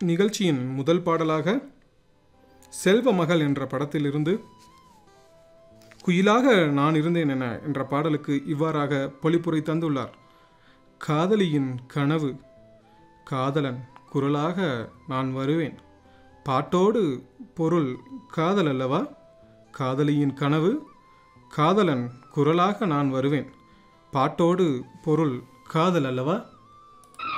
நிகழ்ச்சியின் முதல் பாடலாக செல்வ மகள் என்ற படத்திலிருந்து குயிலாக நான் இருந்தேன் என்ற பாடலுக்கு இவ்வாறாக பொழிப்புரை தந்துள்ளார். காதலியின் கனவு காதலன் குரலாக நான் வருவேன். பாட்டோடு பொருள் காதல் அல்லவா? காதலியின் கனவு காதலன் குரலாக நான் வருவேன். பாட்டோடு பொருள் காதல் அல்லவா?